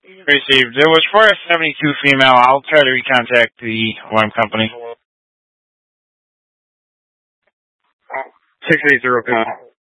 Received. It was for a 72 female. I'll try to recontact the alarm company. 680,